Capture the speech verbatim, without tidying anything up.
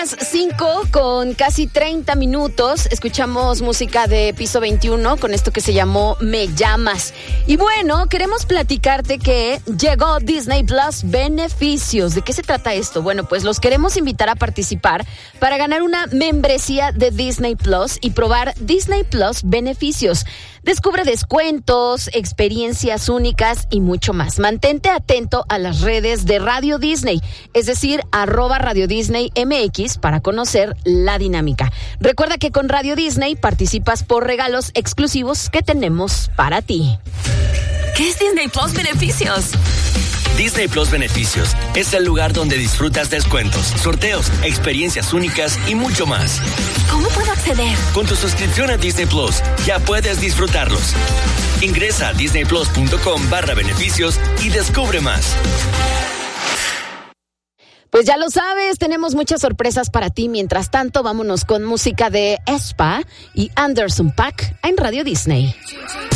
las cinco con casi treinta minutos. Escuchamos música de Piso veintiuno con esto que se llamó Me Llamas. Y bueno, queremos platicarte que llegó Disney Plus Beneficios. ¿De qué se trata esto? Bueno, pues los queremos invitar a participar para ganar una membresía de Disney Plus y probar Disney Plus Beneficios. Descubre descuentos, experiencias únicas y mucho más. Mantente atento a las redes de Radio Disney, es decir, arroba Radio Disney M X para conocer la dinámica. Recuerda que con Radio Disney participas por regalos exclusivos que tenemos para ti. ¿Qué es Disney Plus Beneficios? Disney Plus Beneficios es el lugar donde disfrutas descuentos, sorteos, experiencias únicas y mucho más. ¿Cómo puedo acceder? Con tu suscripción a Disney Plus ya puedes disfrutarlos. Ingresa a disneyplus.com barra beneficios y descubre más. Pues ya lo sabes, tenemos muchas sorpresas para ti. Mientras tanto, vámonos con música de aespa y Anderson .Paak en Radio Disney.